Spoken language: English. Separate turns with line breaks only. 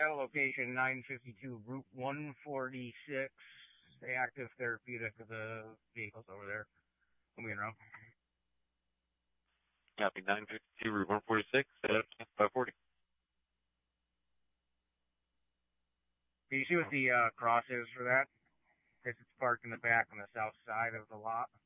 At location 952 Route 146. The active therapeutic of the vehicles over there. Moving around.
Copy, 952 Route 146, 540.
Can you see what the cross is for that? Because it's parked in the back on the south side of the lot.